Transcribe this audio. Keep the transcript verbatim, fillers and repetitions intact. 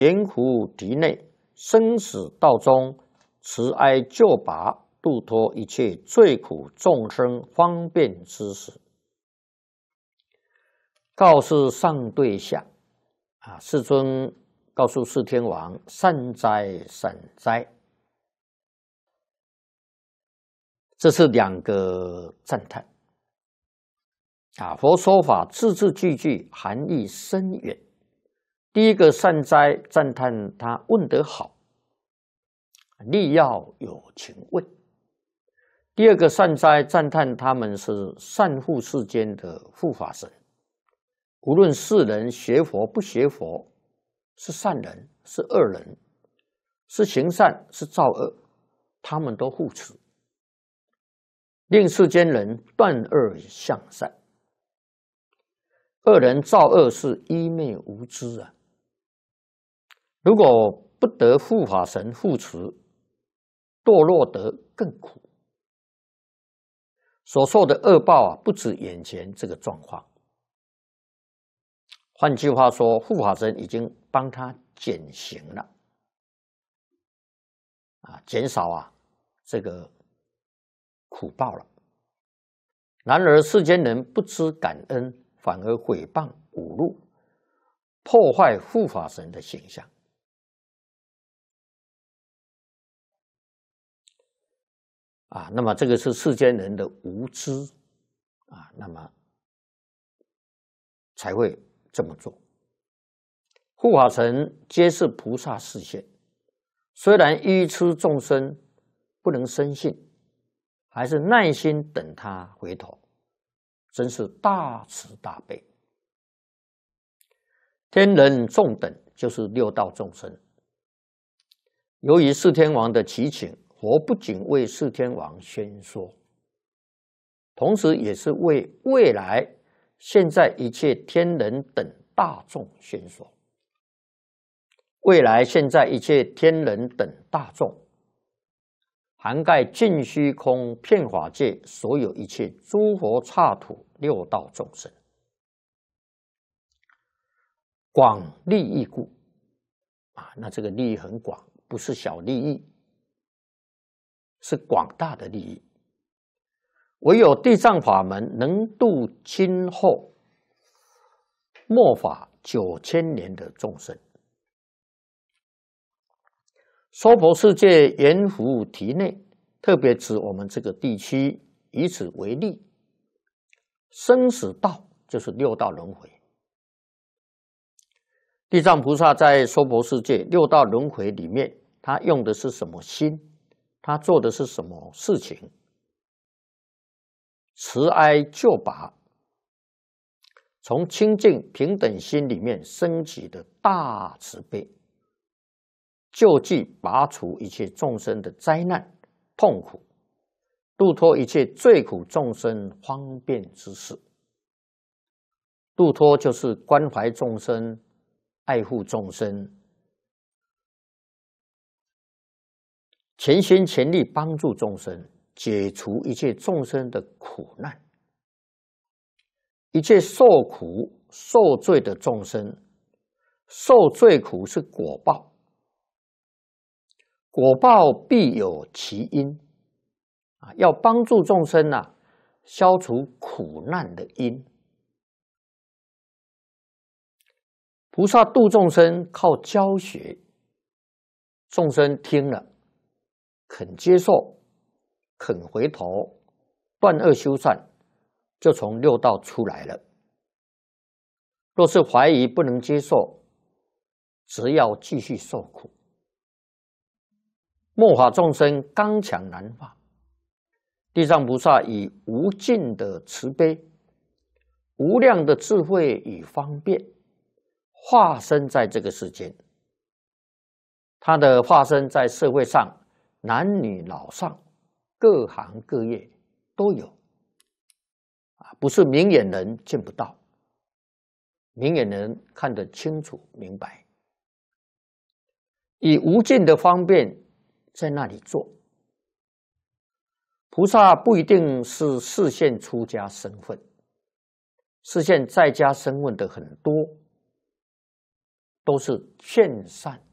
严护敌内，生死道中，慈哀救拔，度脱一切罪苦众生方便之时。告示上对下，啊，世尊告诉四天王：善哉，善哉。这是两个赞叹。啊，佛说法字字句句含义深远。第一个善哉，赞叹他问得好，力要有情问。第二个善哉，赞叹他们是善护世间的护法神，无论世人学佛不学佛，是善人是恶人，是行善是造恶，他们都护持，令世间人断恶向善。恶人造恶是愚昧无知啊！如果不得护法神护持，堕落得更苦。所受的恶报啊，不止眼前这个状况。换句话说，护法神已经帮他减刑了，啊，减少啊这个苦报了。然而世间人不知感恩，反而毁谤侮辱，破坏护法神的形象。啊，那么这个是世间人的无知啊，那么才会这么做。护法神皆是菩萨示现，虽然愚痴众生不能深信，还是耐心等他回头，真是大慈大悲。天人众等就是六道众生，由于四天王的祈请，佛不仅为四天王宣说，同时也是为未来现在一切天人等大众宣说。未来现在一切天人等大众，涵盖尽虚空遍法界所有一切诸佛刹土六道众生，广利益故啊，那这个利益很广，不是小利益，是广大的利益。唯有地藏法门能度今后末法九千年的众生。娑婆世界阎浮提内，特别指我们这个地区，以此为例。生死道就是六道轮回。地藏菩萨在娑婆世界六道轮回里面，他用的是什么心？他做的是什么事情？慈哀救拔，从清净平等心里面升起的大慈悲，救济拔除一切众生的灾难痛苦，度脱一切罪苦众生方便之事。度脱就是关怀众生，爱护众生，全心全力帮助众生，解除一切众生的苦难。一切受苦受罪的众生，受罪苦是果报，果报必有其因啊，要帮助众生啊，消除苦难的因。菩萨度众生靠教学，众生听了肯接受，肯回头，断恶修善，就从六道出来了。若是怀疑不能接受，只要继续受苦。末法众生刚强难化，地藏菩萨以无尽的慈悲、无量的智慧与方便，化身在这个世间。他的化身在社会上，男女老少、各行各业都有，啊，不是明眼人见不到，明眼人看得清楚明白，以无尽的方便在那里做。菩萨不一定是示现出家身份，示现在家身份的很多， 都是劝善。